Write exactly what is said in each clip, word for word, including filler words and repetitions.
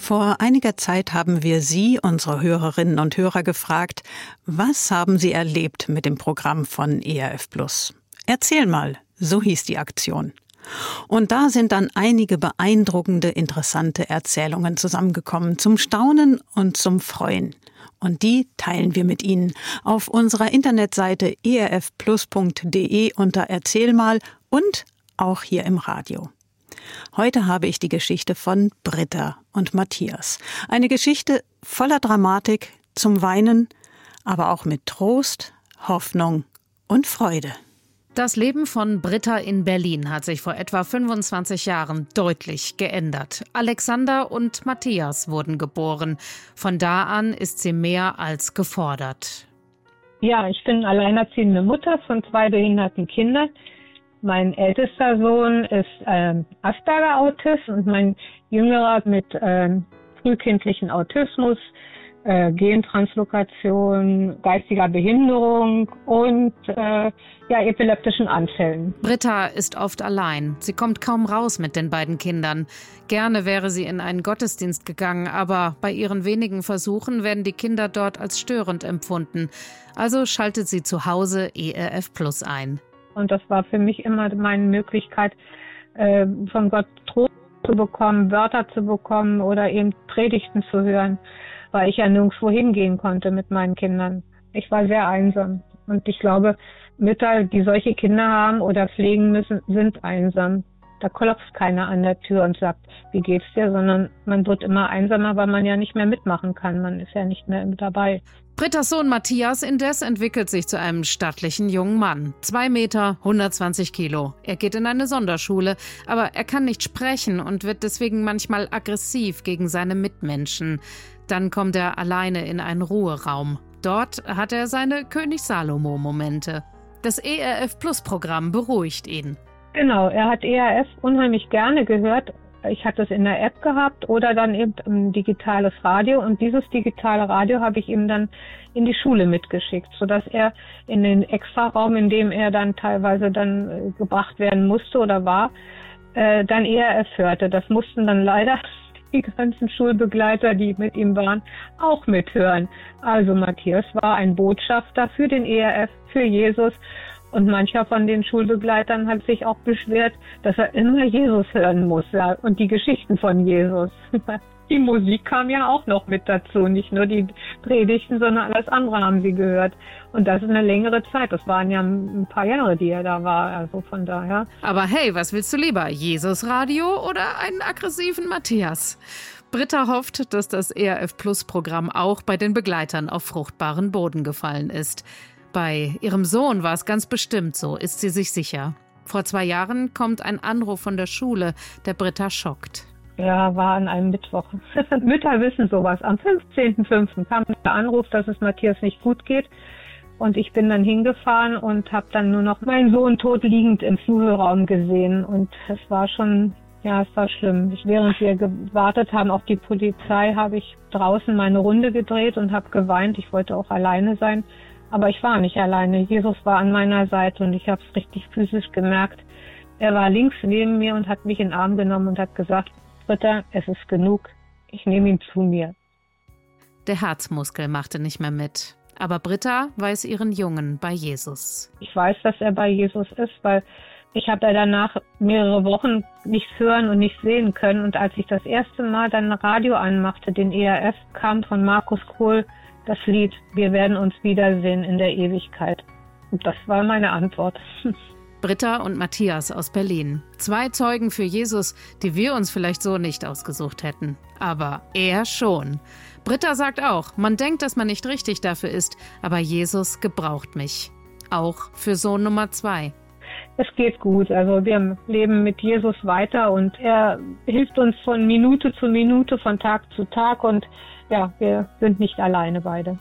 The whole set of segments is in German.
Vor einiger Zeit haben wir Sie, unsere Hörerinnen und Hörer, gefragt, was haben Sie erlebt mit dem Programm von E R F Plus? Erzähl mal, so hieß die Aktion. Und da sind dann einige beeindruckende, interessante Erzählungen zusammengekommen, zum Staunen und zum Freuen. Und die teilen wir mit Ihnen auf unserer Internetseite e r f plus punkt d e unter Erzähl mal und auch hier im Radio. Heute habe ich die Geschichte von Britta und Matthias. Eine Geschichte voller Dramatik, zum Weinen, aber auch mit Trost, Hoffnung und Freude. Das Leben von Britta in Berlin hat sich vor etwa fünfundzwanzig Jahren deutlich geändert. Alexander und Matthias wurden geboren. Von da an ist sie mehr als gefordert. Ja, ich bin alleinerziehende Mutter von zwei behinderten Kindern. Mein ältester Sohn ist ähm, Asperger-Autist und mein jüngerer mit ähm, frühkindlichen Autismus, äh, Gentranslokation, geistiger Behinderung und äh, ja, epileptischen Anfällen. Britta ist oft allein. Sie kommt kaum raus mit den beiden Kindern. Gerne wäre sie in einen Gottesdienst gegangen, aber bei ihren wenigen Versuchen werden die Kinder dort als störend empfunden. Also schaltet sie zu Hause E R F Plus ein. Und das war für mich immer meine Möglichkeit, äh, von Gott Trost zu bekommen, Wörter zu bekommen oder eben Predigten zu hören, weil ich ja nirgendwo hingehen konnte mit meinen Kindern. Ich war sehr einsam. Und ich glaube, Mütter, die solche Kinder haben oder pflegen müssen, sind einsam. Da klopft keiner an der Tür und sagt, wie geht's dir, sondern man wird immer einsamer, weil man ja nicht mehr mitmachen kann. Man ist ja nicht mehr dabei. Brittas Sohn Matthias indes entwickelt sich zu einem stattlichen jungen Mann. Zwei Meter, hundertzwanzig Kilo. Er geht in eine Sonderschule, aber er kann nicht sprechen und wird deswegen manchmal aggressiv gegen seine Mitmenschen. Dann kommt er alleine in einen Ruheraum. Dort hat er seine König-Salomo-Momente. Das E R F Plus-Programm beruhigt ihn. Genau, er hat E R F unheimlich gerne gehört. Ich hatte es in der App gehabt oder dann eben ein digitales Radio. Und dieses digitale Radio habe ich ihm dann in die Schule mitgeschickt, sodass er in den Extraraum, in dem er dann teilweise dann äh, gebracht werden musste oder war, äh, dann E R F hörte. Das mussten dann leider die ganzen Schulbegleiter, die mit ihm waren, auch mithören. Also Matthias war ein Botschafter für den E R F, für Jesus. Und mancher von den Schulbegleitern hat sich auch beschwert, dass er immer Jesus hören muss, ja, und die Geschichten von Jesus. Die Musik kam ja auch noch mit dazu, nicht nur die Predigten, sondern alles andere haben sie gehört. Und das ist eine längere Zeit. Das waren ja ein paar Jahre, die er da war, also von daher. Aber hey, was willst du lieber, Jesus-Radio oder einen aggressiven Matthias? Britta hofft, dass das E R F Plus-Programm auch bei den Begleitern auf fruchtbaren Boden gefallen ist. Bei ihrem Sohn war es ganz bestimmt so, ist sie sich sicher. Vor zwei Jahren kommt ein Anruf von der Schule, der Britta schockt. Ja, war an einem Mittwoch. Mütter wissen sowas. Am fünfzehnten fünften kam der Anruf, dass es Matthias nicht gut geht. Und ich bin dann hingefahren und habe dann nur noch meinen Sohn tot liegend im Flurraum gesehen. Und es war schon, ja, es war schlimm. Ich, während wir gewartet haben auf die Polizei, habe ich draußen meine Runde gedreht und habe geweint. Ich wollte auch alleine sein. Aber ich war nicht alleine. Jesus war an meiner Seite und ich habe es richtig physisch gemerkt. Er war links neben mir und hat mich in den Arm genommen und hat gesagt, Britta, es ist genug. Ich nehme ihn zu mir. Der Herzmuskel machte nicht mehr mit. Aber Britta weiß ihren Jungen bei Jesus. Ich weiß, dass er bei Jesus ist, weil ich habe danach mehrere Wochen nichts hören und nichts sehen können. Und als ich das erste Mal dann Radio anmachte, den E R F, kam von Markus Kohl das Lied Wir werden uns wiedersehen in der Ewigkeit. Und das war meine Antwort. Britta und Matthias aus Berlin. Zwei Zeugen für Jesus, die wir uns vielleicht so nicht ausgesucht hätten. Aber er schon. Britta sagt auch, man denkt, dass man nicht richtig dafür ist, aber Jesus gebraucht mich. Auch für Sohn Nummer zwei. Es geht gut. Also wir leben mit Jesus weiter und er hilft uns von Minute zu Minute, von Tag zu Tag und ja, wir sind nicht alleine beide.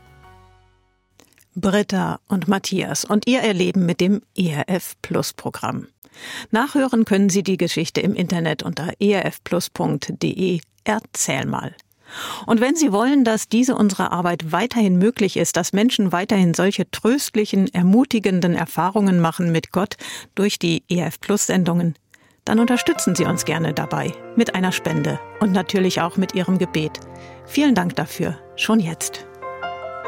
Britta und Matthias und ihr Erleben mit dem E R F Plus Programm. Nachhören können Sie die Geschichte im Internet unter e r f plus punkt d e. Erzähl mal. Und wenn Sie wollen, dass diese unsere Arbeit weiterhin möglich ist, dass Menschen weiterhin solche tröstlichen, ermutigenden Erfahrungen machen mit Gott durch die E R F Plus Sendungen, dann unterstützen Sie uns gerne dabei mit einer Spende und natürlich auch mit Ihrem Gebet. Vielen Dank dafür, schon jetzt.